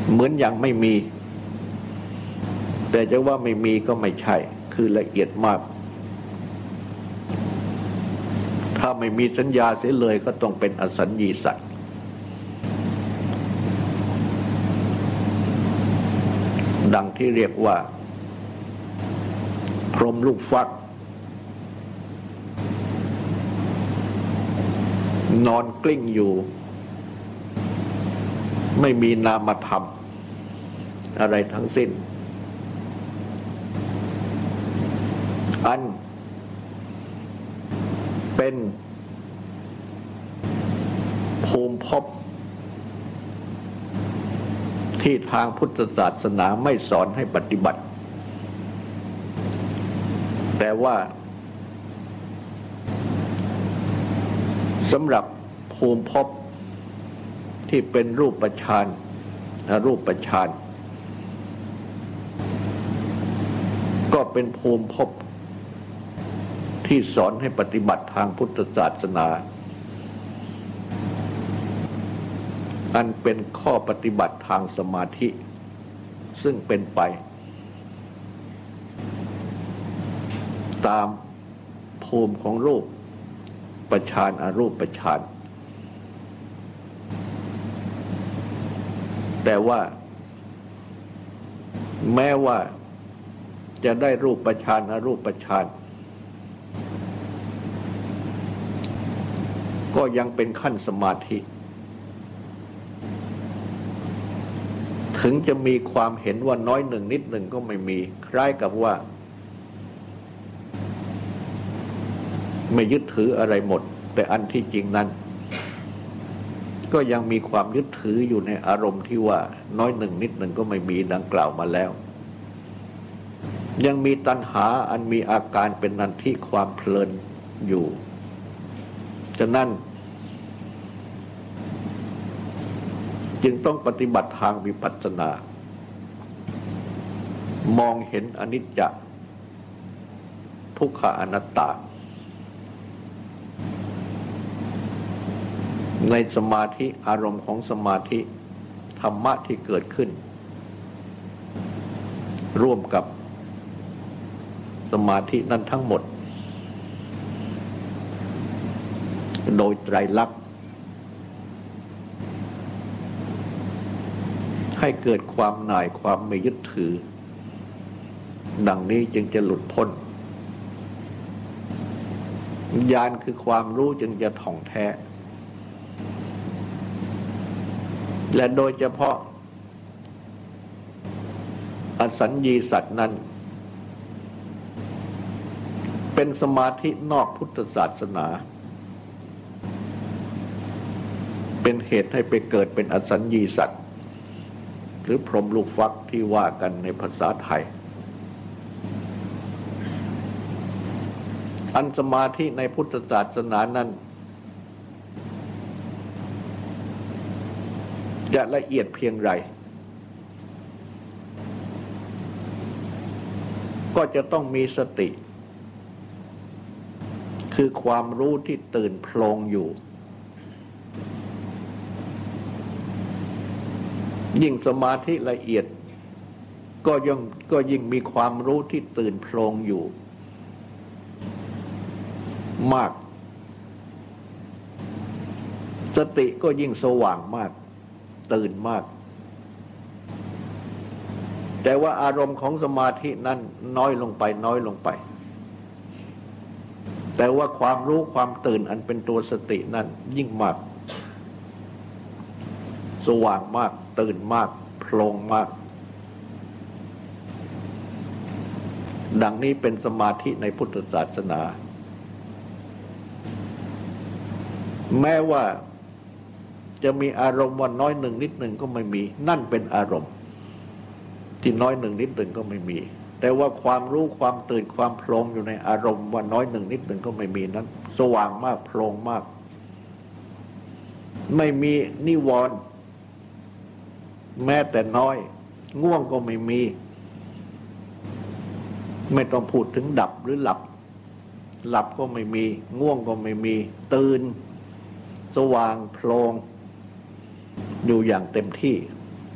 เหมือนอย่างไม่มีแต่จะว่าไม่มีก็ไม่ใช่คือละเอียดมากถ้าไม่มีสัญญาเสียเลยก็ต้องเป็นอสัญญีสัตว์ดังที่เรียกว่าพรหมลูกฟักนอนกลิ้งอยู่ไม่มีนามธรรมอะไรทั้งสิ้นอันเป็นภูมิภพที่ทางพุทธศาสนาไม่สอนให้ปฏิบัติแต่ว่าสำหรับภูมิภพที่เป็นรูปฌานอรูปฌานก็เป็นภูมิภพที่สอนให้ปฏิบัติทางพุทธศาสนาอันเป็นข้อปฏิบัติทางสมาธิซึ่งเป็นไปตามภูมิของรูปฌานอรูปฌานแต่ว่าแม้ว่าจะได้รูปฌานอรูปฌานก็ยังเป็นขั้นสมาธิถึงจะมีความเห็นว่าน้อยหนึ่งนิดหนึ่งก็ไม่มีคล้ายกับว่าไม่ยึดถืออะไรหมดแต่อันที่จริงนั้นก็ยังมีความยึดถืออยู่ในอารมณ์ที่ว่าน้อยหนึ่งนิดหนึ่งก็ไม่มีดังกล่าวมาแล้วยังมีตัณหาอันมีอาการเป็นนันทิความเพลินอยู่ฉะนั้นจึงต้องปฏิบัติทางวิปัสสนามองเห็นอนิจจทุกขอนัตตาในสมาธิอารมณ์ของสมาธิธรรมะที่เกิดขึ้นร่วมกับสมาธินั้นทั้งหมดโดยไตรลักษณ์ให้เกิดความหน่ายความไม่ยึดถือดังนี้จึงจะหลุดพ้นญาณคือความรู้จึงจะท่องแท้และโดยเฉพาะอสัญญีสัตว์นั้นเป็นสมาธินอกพุทธศาสนาเป็นเหตุให้ไปเกิดเป็นอสัญญีสัตว์หรือพรหมลูกฟักที่ว่ากันในภาษาไทยอันสมาธิในพุทธศาสนานั้นจะละเอียดเพียงไรก็จะต้องมีสติคือความรู้ที่ตื่นโพลงอยู่ยิ่งสมาธิละเอียดก็ยิ่งมีความรู้ที่ตื่นโพลงอยู่มากสติก็ยิ่งสว่างมากตื่นมากแต่ว่าอารมณ์ของสมาธินั้นน้อยลงไปแต่ว่าความรู้ความตื่นอันเป็นตัวสตินั้นยิ่งมากสว่างมากตื่นมากโพลงมากดังนี้เป็นสมาธิในพุทธศาสนาแม้ว่าจะมีอารมณ์ว่าน้อยหนึ่งนิดหนึ่งก็ไม่มีนั่นเป็นอารมณ์ที่น้อยหนึ่งนิดหนึ่งก็ไม่มีแต่ว่าความรู้ความตื่นความโพลงอยู่ในอารมณ์ว่าน้อยหนึ่งนิดหนึ่งก็ไม่มีนั้นสว่างมากโพลงมากไม่มีนิวรณ์แม้แต่น้อยง่วงก็ไม่มีไม่ต้องพูดถึงดับหรือหลับก็ไม่มีง่วงก็ไม่มีตื่นสว่างโพลงอยู่อย่างเต็มที่